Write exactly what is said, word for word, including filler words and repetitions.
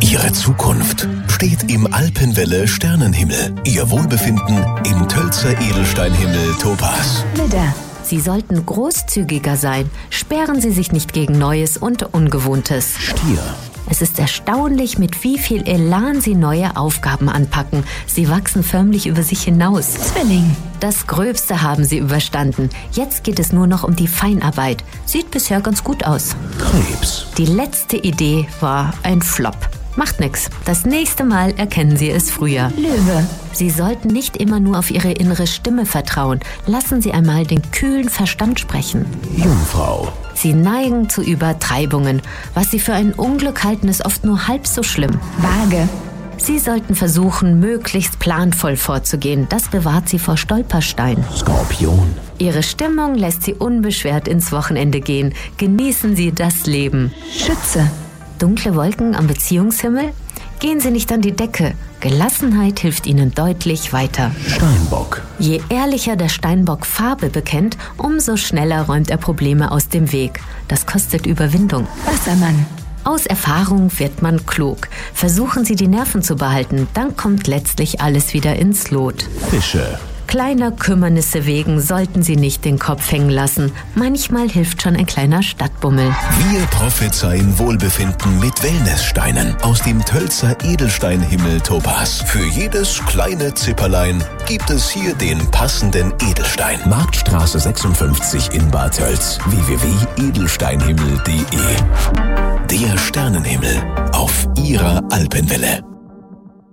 Ihre Zukunft steht im Alpenwelle Sternenhimmel. Ihr Wohlbefinden im Tölzer Edelsteinhimmel Topaz. Widder. Sie sollten großzügiger sein. Sperren Sie sich nicht gegen Neues und Ungewohntes. Stier. Es ist erstaunlich, mit wie viel Elan Sie neue Aufgaben anpacken. Sie wachsen förmlich über sich hinaus. Zwilling. Das Gröbste haben Sie überstanden. Jetzt geht es nur noch um die Feinarbeit. Sieht bisher ganz gut aus. Krebs. Die letzte Idee war ein Flop. Macht nix. Das nächste Mal erkennen Sie es früher. Löwe. Sie sollten nicht immer nur auf Ihre innere Stimme vertrauen. Lassen Sie einmal den kühlen Verstand sprechen. Jungfrau. Sie neigen zu Übertreibungen. Was Sie für ein Unglück halten, ist oft nur halb so schlimm. Waage. Sie sollten versuchen, möglichst planvoll vorzugehen. Das bewahrt Sie vor Stolpersteinen. Skorpion. Ihre Stimmung lässt Sie unbeschwert ins Wochenende gehen. Genießen Sie das Leben. Schütze. Dunkle Wolken am Beziehungshimmel? Gehen Sie nicht an die Decke. Gelassenheit hilft Ihnen deutlich weiter. Steinbock. Je ehrlicher der Steinbock Farbe bekennt, umso schneller räumt er Probleme aus dem Weg. Das kostet Überwindung. Wassermann. Aus Erfahrung wird man klug. Versuchen Sie, die Nerven zu behalten, dann kommt letztlich alles wieder ins Lot. Fische. Kleiner Kümmernisse wegen sollten Sie nicht den Kopf hängen lassen. Manchmal hilft schon ein kleiner Stadtbummel. Wir prophezeien Wohlbefinden mit Wellnesssteinen aus dem Tölzer Edelsteinhimmel Topaz. Für jedes kleine Zipperlein gibt es hier den passenden Edelstein. Marktstraße sechsundfünfzig in Bad Tölz. w w w punkt edelsteinhimmel punkt de. Der Sternenhimmel auf Ihrer Alpenwelle.